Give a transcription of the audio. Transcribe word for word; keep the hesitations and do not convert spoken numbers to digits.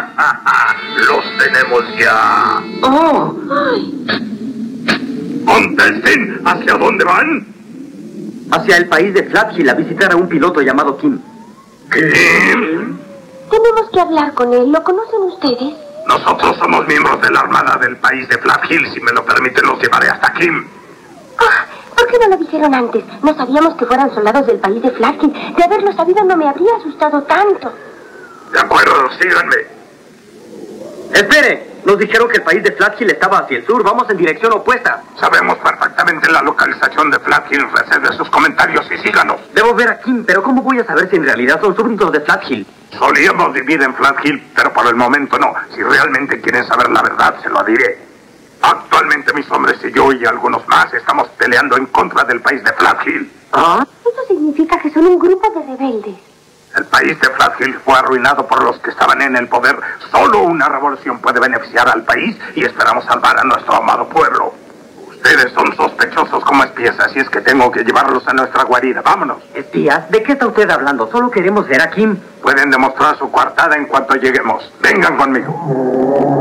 ¡Los tenemos ya! ¡Oh! Ay. ¡Contesten! ¿Hacia dónde van? Hacia el país de Flathill a visitar a un piloto llamado Kim. ¿Kim? Tenemos que hablar con él. ¿Lo conocen ustedes? Nosotros somos miembros de la Armada del país de Flathill. Si me lo permiten, los llevaré hasta Kim. Ah, ¿por qué no lo dijeron antes? No sabíamos que fueran soldados del país de Flathill. De haberlo sabido no me habría asustado tanto. De acuerdo, síganme. ¡Espere! Nos dijeron que el país de Flathill estaba hacia el sur. Vamos en dirección opuesta. Sabemos perfectamente la localización de Flathill. Recebe sus comentarios y síganos. Debo ver a Kim, pero ¿cómo voy a saber si en realidad son súbditos de Flathill? Solíamos vivir en Flathill, pero por el momento no. Si realmente quieren saber la verdad, se lo diré. Actualmente mis hombres y yo y algunos más estamos peleando en contra del país de Flathill. ¿Ah? Eso significa que son un grupo de rebeldes. El país de Flathill fue arruinado por los que estaban en el poder. Solo una revolución puede beneficiar al país y esperamos salvar a nuestro amado pueblo. Ustedes son sospechosos como espías, así es que tengo que llevarlos a nuestra guarida. Vámonos. ¿Espías? ¿De qué está usted hablando? Solo queremos ver a Kim. Pueden demostrar su coartada en cuanto lleguemos. Vengan conmigo.